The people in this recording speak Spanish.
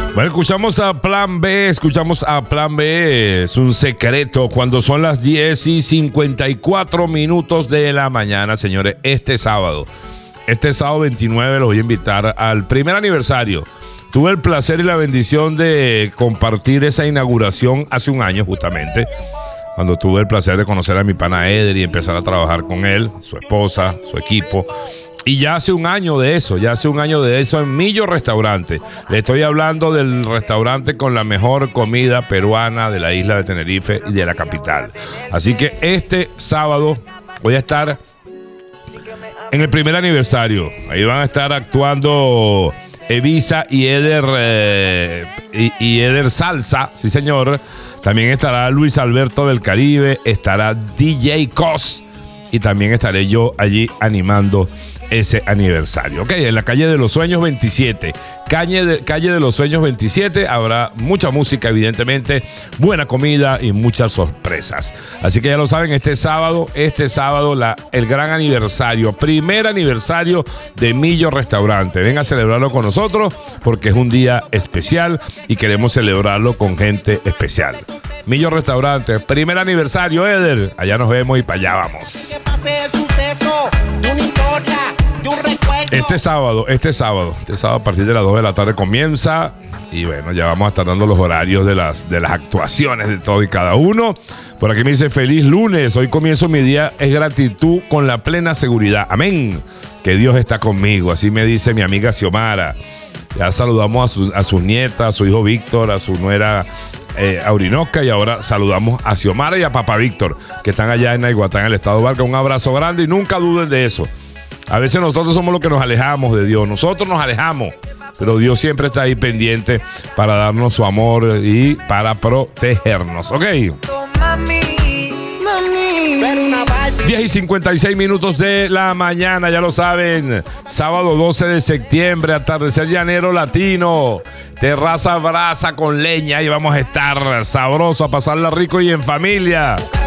Bueno, escuchamos a Plan B, es un secreto cuando son las 10:54 de la mañana, señores. Este sábado 29 los voy a invitar al primer aniversario. Tuve el placer y la bendición de compartir esa inauguración hace un año justamente, cuando tuve el placer de conocer a mi pana Eder y empezar a trabajar con él, su esposa, su equipo. Y ya hace un año de eso en Millo Restaurante. Le estoy hablando del restaurante con la mejor comida peruana de la isla de Tenerife y de la capital. Así que este sábado voy a estar en el primer aniversario. Ahí van a estar actuando Evisa y Eder y Eder Salsa, sí señor. También estará Luis Alberto del Caribe, estará DJ Cos y también estaré yo allí animando ese aniversario. Ok, en la calle de los Sueños 27. Calle de los Sueños 27. Habrá mucha música, evidentemente, buena comida y muchas sorpresas. Así que ya lo saben, este sábado, el gran aniversario, primer aniversario de Millo Restaurante. Ven a celebrarlo con nosotros porque es un día especial y queremos celebrarlo con gente especial. Millo Restaurante, primer aniversario, Eder. Allá nos vemos y para allá vamos. Que pase el suceso de una historia, de un recuerdo. Este sábado a partir de las 2 de la tarde comienza. Y bueno, ya vamos a estar dando los horarios de las actuaciones de todo y cada uno. Por aquí me dice: feliz lunes, hoy comienzo mi día, es gratitud con la plena seguridad. Amén, que Dios está conmigo. Así me dice mi amiga Xiomara. Ya saludamos a sus nietas, a su hijo Víctor, a su nuera Aurinoca, y ahora saludamos a Xiomara y a papá Víctor, que están allá en Naiguatá, en el estado Barca. Un abrazo grande y nunca duden de eso. A veces nosotros somos los que nos alejamos de Dios. Nosotros nos alejamos, pero Dios siempre está ahí pendiente para darnos su amor y para protegernos. ¿Ok? 10:56 de la mañana, ya lo saben. Sábado 12 de septiembre, atardecer llanero latino. Terraza brasa con leña y vamos a estar sabroso, a pasarla rico y en familia.